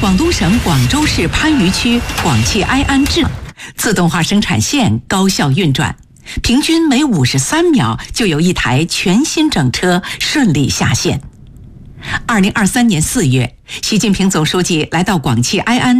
广东省广州市番禺区广汽埃安智自动化生产线高效运转，平均每53秒就有一台全新整车顺利下线。2023年4月，习近平总书记来到广汽埃安